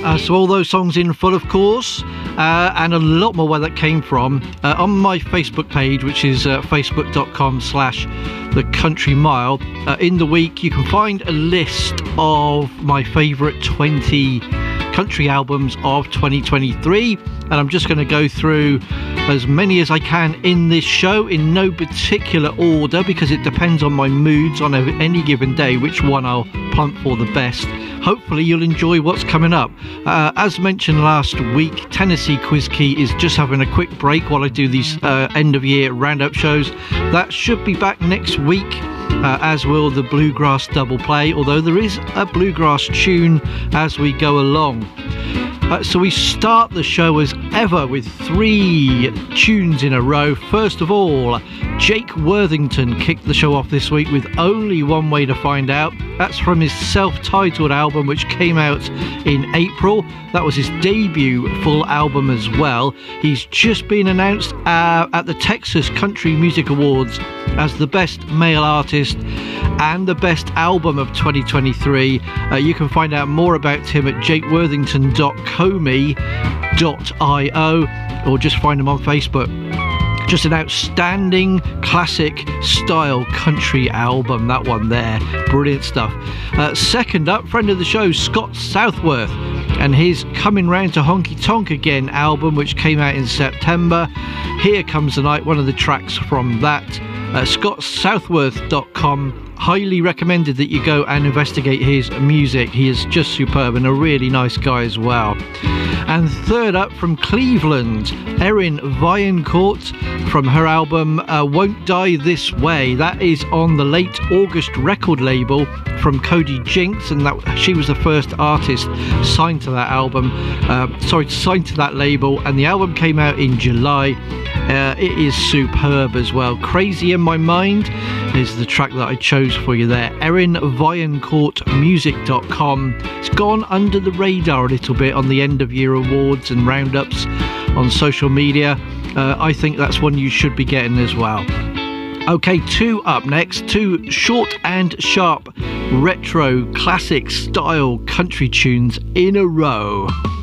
So all those songs in full, of course, and a lot more where that came from on my Facebook page, which is facebook.com/The Country Mile. In the week, you can find a list of my favourite 20 country albums of 2023, and I'm just going to go through as many as I can in this show in no particular order, because it depends on my moods on any given day which one I'll plump for the best. Hopefully you'll enjoy what's coming up. As mentioned last week, Tennessee Quiz Key is just having a quick break while I do these end of year roundup shows. That should be back next week, as will the Bluegrass Double Play, although there is a bluegrass tune as we go along. So we start the show as ever with 3 tunes in a row. First of all, Jake Worthington kicked the show off this week with Only One Way to Find Out. That's from his self-titled album, which came out in April. That was his debut full album as well. He's just been announced at the Texas Country Music Awards as the best male artist and the best album of 2023. You can find out more about him at jakeworthington.komi.io or just find him on Facebook. Just an outstanding classic style country album, that one there. Brilliant stuff. Second up, friend of the show, Scott Southworth, and his Coming Round to Honky Tonk Again album, which came out in September. Here Comes the Night, one of the tracks from that. ScottSouthworth.com. Highly recommended that you go and investigate his music. He is just superb and a really nice guy as well. And third up, from Cleveland, Erin Viancourt, from her album Won't Die This Way. That is on the Late August record label from Cody Jinks, and that she was the first artist signed to that album. Signed to that label, and the album came out in July. It is superb as well. Crazy in My Mind is the track that I chose for you there. ErinViancourtmusic.com. It's gone under the radar a little bit on the end of year awards and roundups on social media. I think that's one you should be getting as well. Okay, 2 up next, 2 short and sharp retro classic style country tunes in a row.